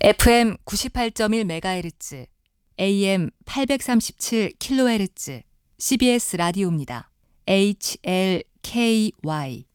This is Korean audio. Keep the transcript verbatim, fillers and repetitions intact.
에프엠 구십팔 점 일 메가헤르츠, 에이엠 팔백삼십칠 킬로헤르츠 씨비에스 라디오입니다. 에이치엘케이와이